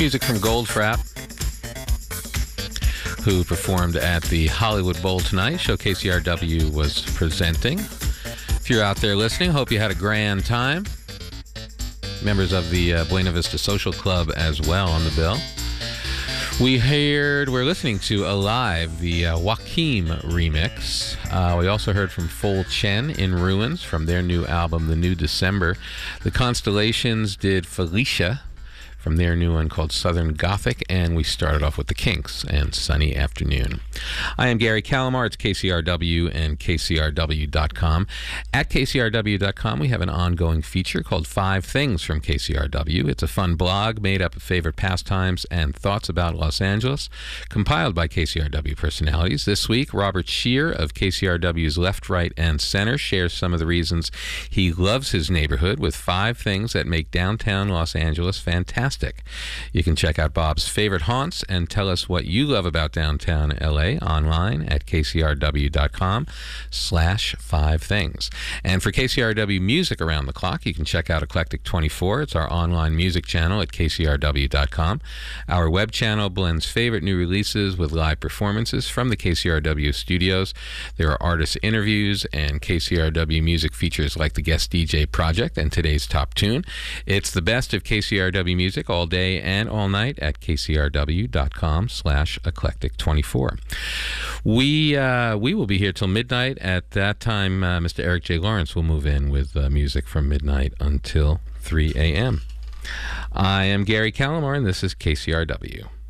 music from Goldfrapp, who performed at the Hollywood Bowl tonight, show KCRW was presenting. If you're out there listening, hope you had a grand time. Members of the Buena Vista Social Club as well on the bill. We're listening to Alive, the Joaquim remix. We also heard from Fol Chen in Ruins from their new album, The New December. The Constellations did Felicia from their new one called Southern Gothic, and we started off with the Kinks and Sunny Afternoon. I am Gary Calamar. It's KCRW and KCRW.com. At KCRW.com, we have an ongoing feature called 5 Things from KCRW. It's a fun blog made up of favorite pastimes and thoughts about Los Angeles, compiled by KCRW personalities. This week, Robert Shear of KCRW's Left, Right, and Center shares some of the reasons he loves his neighborhood with 5 things that make downtown Los Angeles fantastic. You can check out Bob's favorite haunts and tell us what you love about downtown LA online at kcrw.com/5things. And for KCRW music around the clock, you can check out Eclectic 24. It's our online music channel at kcrw.com. Our web channel blends favorite new releases with live performances from the KCRW studios. There are artist interviews and KCRW music features like the Guest DJ Project and today's top tune. It's the best of KCRW music all day and all night at kcrw.com/eclectic24. We will be here till midnight. At that time, Mr. Eric J. Lawrence will move in with music from midnight until 3 a.m. I am Gary Calamar, and this is KCRW.